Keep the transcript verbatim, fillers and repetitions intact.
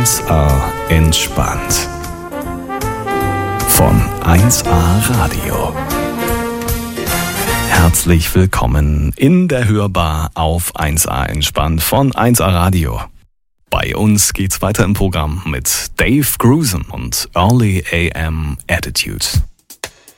eins A entspannt. Von eins A Radio. Herzlich willkommen in der Hörbar auf eins A entspannt von eins A Radio. Bei uns geht's weiter im Programm mit Dave Grusin und Early A M Attitude.